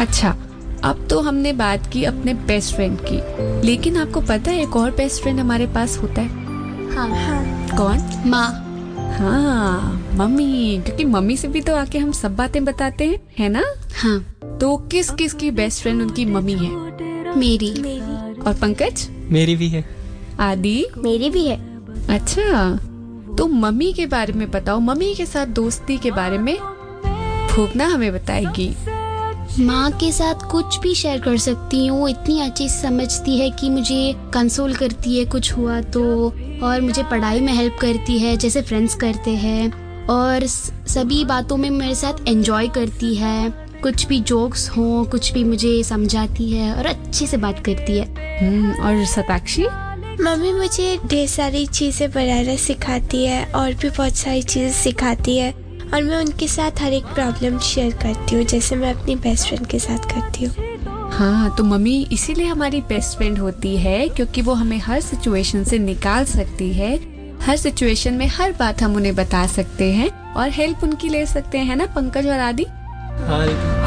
अच्छा, अब तो हमने बात की अपने बेस्ट फ्रेंड की, लेकिन आपको पता है एक और बेस्ट फ्रेंड हमारे पास होता है? हाँ। कौन? माँ। हाँ, मम्मी। क्योंकि मम्मी से भी तो आके हम सब बातें बताते हैं, है ना? हाँ। तो किस किस की बेस्ट फ्रेंड उनकी मम्मी है? मेरी। और पंकज? मेरी भी है। आदि? मेरी भी है। अच्छा, तो मम्मी के बारे में बताओ, मम्मी के साथ दोस्ती के बारे में भूपना हमें बताएगी। माँ के साथ कुछ भी शेयर कर सकती हूँ, वो इतनी अच्छी समझती है कि मुझे कंसोल करती है कुछ हुआ तो, और मुझे पढ़ाई में हेल्प करती है जैसे फ्रेंड्स करते हैं, और सभी बातों में मेरे साथ एंजॉय करती है। कुछ भी जोक्स हो, कुछ भी मुझे समझाती है और अच्छे से बात करती है। और शताक्षी? मम्मी मुझे ढेर सारी चीज़ें बनाना सिखाती है और भी बहुत सारी चीज़ें सिखाती है, और मैं उनके साथ हर एक प्रॉब्लम शेयर करती हूँ जैसे मैं अपनी बेस्ट फ्रेंड के साथ करती हूँ। हाँ, तो मम्मी इसीलिए हमारी बेस्ट फ्रेंड होती है, क्योंकि वो हमें हर सिचुएशन से निकाल सकती है। हर सिचुएशन में हर बात हम उन्हें बता सकते हैं और हेल्प उनकी ले सकते हैं, ना पंकज और आदि? हाँ।